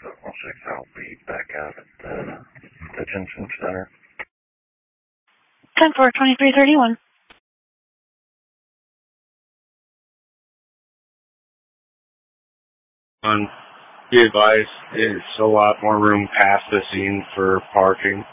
I'll be back out at the detention center. 10-4, 2331. Be advised, it's a lot more room past the scene for parking.